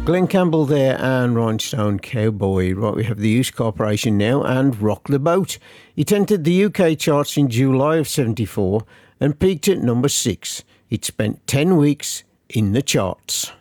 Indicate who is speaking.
Speaker 1: Glenn Campbell there and Rhinestone Cowboy. Right, we have the Youth Corporation now and Rock the Boat. It entered the UK charts in July of 74 and peaked at number 6. It spent 10 weeks in the charts.